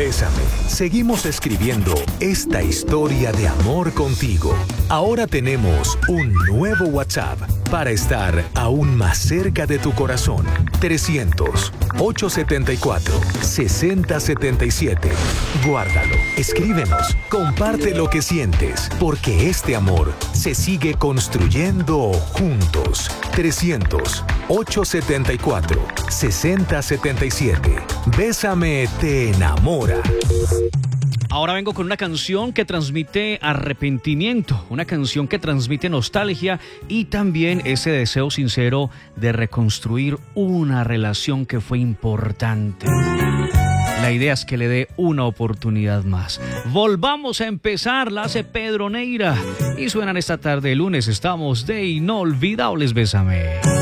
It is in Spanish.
Bésame. Seguimos escribiendo esta historia de amor contigo. Ahora tenemos un nuevo WhatsApp para estar aún más cerca de tu corazón. 300-874-6077. Guárdalo, escríbenos, comparte lo que sientes, porque este amor se sigue construyendo juntos. 300-874-6077. Bésame te enamora. Ahora vengo con una canción que transmite arrepentimiento, una canción que transmite nostalgia y también ese deseo sincero de reconstruir una relación que fue importante. La idea es que le dé una oportunidad más. Volvamos a empezar, la hace Pedro Neira y suenan esta tarde lunes. Estamos de Inolvidables, Bésame.